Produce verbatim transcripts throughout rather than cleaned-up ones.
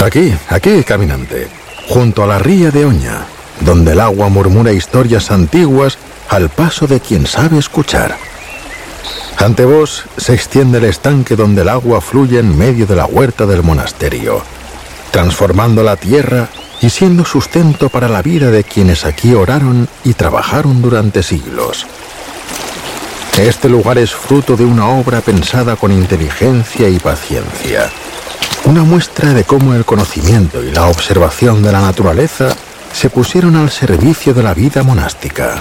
Aquí, aquí, caminante, junto a la ría de Oña, donde el agua murmura historias antiguas al paso de quien sabe escuchar. Ante vos se extiende el estanque donde el agua fluye en medio de la huerta del monasterio, transformando la tierra y siendo sustento para la vida de quienes aquí oraron y trabajaron durante siglos. Este lugar es fruto de una obra pensada con inteligencia y paciencia, una muestra de cómo el conocimiento y la observación de la naturaleza se pusieron al servicio de la vida monástica.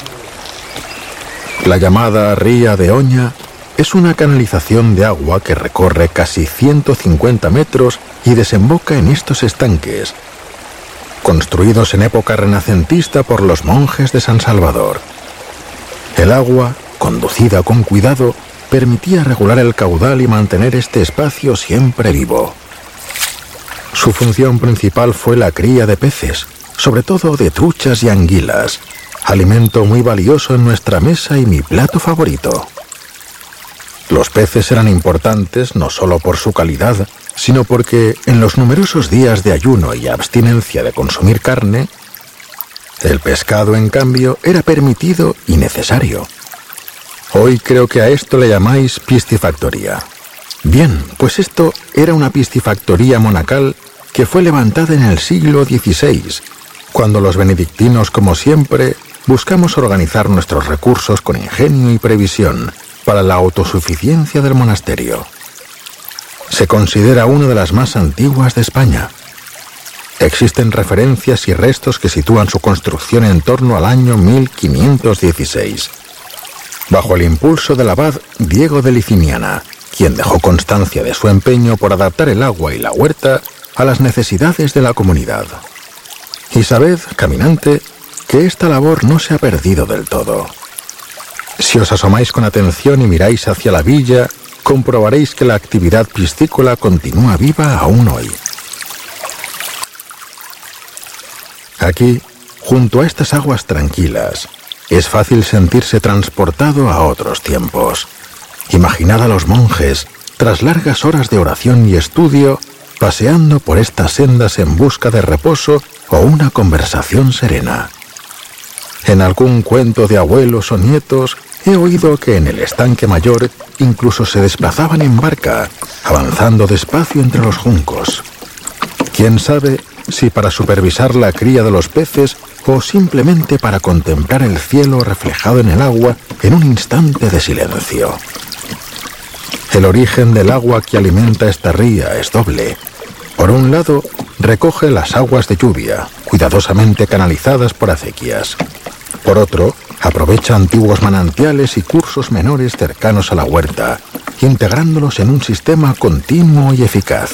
La llamada Ría de Oña es una canalización de agua que recorre casi ciento cincuenta metros y desemboca en estos estanques, construidos en época renacentista por los monjes de San Salvador. El agua, conducida con cuidado, permitía regular el caudal y mantener este espacio siempre vivo. Su función principal fue la cría de peces, sobre todo de truchas y anguilas, alimento muy valioso en nuestra mesa y mi plato favorito. Los peces eran importantes no solo por su calidad, sino porque en los numerosos días de ayuno y abstinencia de consumir carne, el pescado, en cambio, era permitido y necesario. Hoy creo que a esto le llamáis piscifactoría. Bien, pues esto era una piscifactoría monacal que fue levantada en el siglo dieciséis, cuando los benedictinos, como siempre, buscamos organizar nuestros recursos con ingenio y previsión para la autosuficiencia del monasterio. Se considera una de las más antiguas de España. Existen referencias y restos que sitúan su construcción en torno al año mil quinientos dieciséis, bajo el impulso del abad Diego de Liciniana, quien dejó constancia de su empeño por adaptar el agua y la huerta a las necesidades de la comunidad. Y sabed, caminante, que esta labor no se ha perdido del todo. Si os asomáis con atención y miráis hacia la villa, comprobaréis que la actividad piscícola continúa viva aún hoy. Aquí, junto a estas aguas tranquilas, es fácil sentirse transportado a otros tiempos. Imaginad a los monjes, tras largas horas de oración y estudio, paseando por estas sendas en busca de reposo o una conversación serena. En algún cuento de abuelos o nietos he oído que en el estanque mayor incluso se desplazaban en barca, avanzando despacio entre los juncos. ¿Quién sabe si para supervisar la cría de los peces o simplemente para contemplar el cielo reflejado en el agua en un instante de silencio? El origen del agua que alimenta esta ría es doble. Por un lado, recoge las aguas de lluvia, cuidadosamente canalizadas por acequias. Por otro, aprovecha antiguos manantiales y cursos menores cercanos a la huerta, integrándolos en un sistema continuo y eficaz.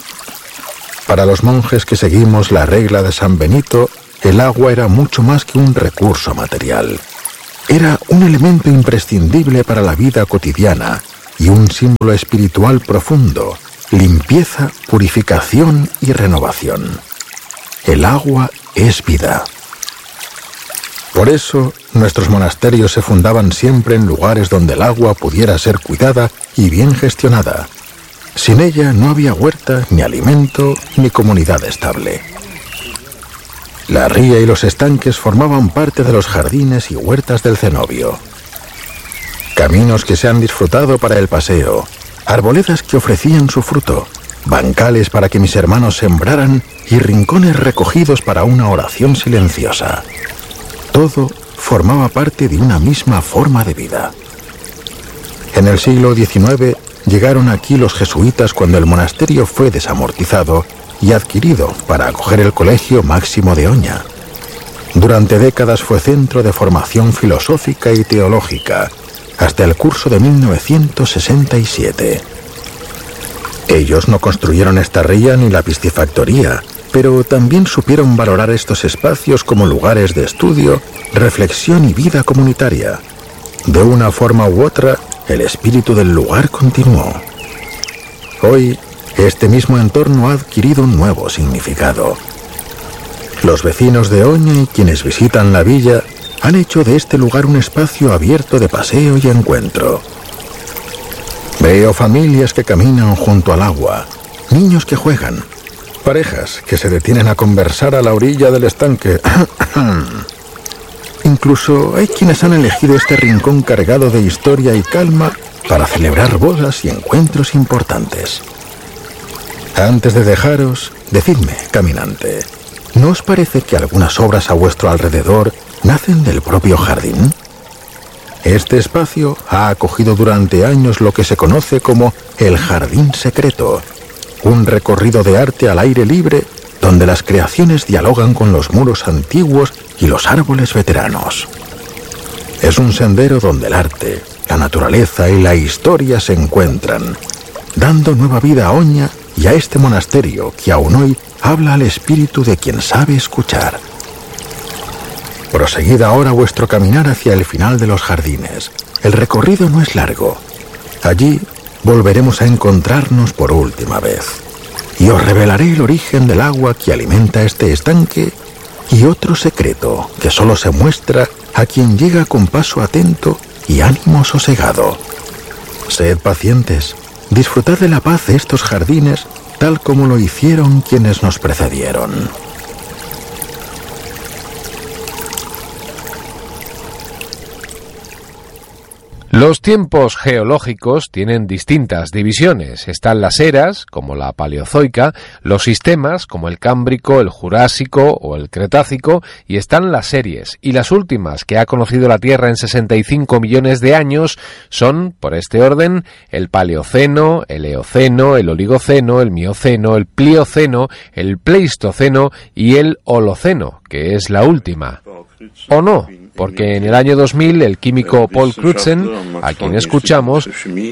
Para los monjes que seguimos la regla de San Benito, el agua era mucho más que un recurso material. Era un elemento imprescindible para la vida cotidiana y un símbolo espiritual profundo, limpieza, purificación y renovación. El agua es vida. Por eso, nuestros monasterios se fundaban siempre en lugares donde el agua pudiera ser cuidada y bien gestionada. Sin ella no había huerta, ni alimento, ni comunidad estable. La ría y los estanques formaban parte de los jardines y huertas del cenobio. Caminos que se han disfrutado para el paseo, arboledas que ofrecían su fruto, bancales para que mis hermanos sembraran y rincones recogidos para una oración silenciosa. Todo formaba parte de una misma forma de vida. En el siglo diecinueve llegaron aquí los jesuitas cuando el monasterio fue desamortizado y adquirido para acoger el Colegio Máximo de Oña. Durante décadas fue centro de formación filosófica y teológica, hasta el curso de mil novecientos sesenta y siete. Ellos no construyeron esta ría ni la piscifactoría, pero también supieron valorar estos espacios como lugares de estudio, reflexión y vida comunitaria. De una forma u otra, el espíritu del lugar continuó. Hoy, este mismo entorno ha adquirido un nuevo significado. Los vecinos de Oña y quienes visitan la villa han hecho de este lugar un espacio abierto de paseo y encuentro. Veo familias que caminan junto al agua, niños que juegan, Parejas que se detienen a conversar a la orilla del estanque. Incluso hay quienes han elegido este rincón cargado de historia y calma para celebrar bodas y encuentros importantes. Antes de dejaros, decidme, caminante, ¿no os parece que algunas obras a vuestro alrededor nacen del propio jardín? Este espacio ha acogido durante años lo que se conoce como el Jardín Secreto, un recorrido de arte al aire libre donde las creaciones dialogan con los muros antiguos y los árboles veteranos. Es un sendero donde el arte, la naturaleza y la historia se encuentran, dando nueva vida a Oña y a este monasterio que aún hoy habla al espíritu de quien sabe escuchar. Proseguid ahora vuestro caminar hacia el final de los jardines. El recorrido no es largo. Allí volveremos a encontrarnos por última vez. Y os revelaré el origen del agua que alimenta este estanque y otro secreto que solo se muestra a quien llega con paso atento y ánimo sosegado. Sed pacientes, disfrutad de la paz de estos jardines tal como lo hicieron quienes nos precedieron. Los tiempos geológicos tienen distintas divisiones. Están las eras, como la paleozoica, los sistemas, como el cámbrico, el jurásico o el cretácico, y están las series. Y las últimas que ha conocido la Tierra en sesenta y cinco millones de años son, por este orden, el paleoceno, el eoceno, el oligoceno, el mioceno, el plioceno, el pleistoceno y el holoceno, que es la última. ¿O no? Porque en el año dos mil el químico Paul Crutzen, a quien escuchamos,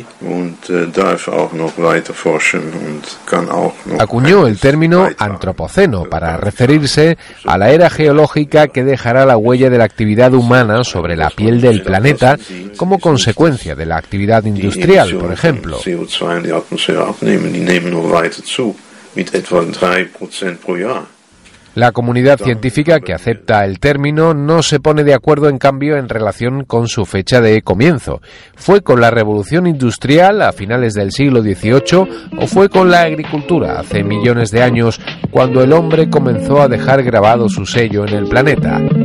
acuñó el término antropoceno para referirse a la era geológica que dejará la huella de la actividad humana sobre la piel del planeta como consecuencia de la actividad industrial, por ejemplo. La comunidad científica que acepta el término no se pone de acuerdo, en cambio, en relación con su fecha de comienzo. ¿Fue con la revolución industrial a finales del siglo dieciocho o fue con la agricultura hace millones de años, cuando el hombre comenzó a dejar grabado su sello en el planeta?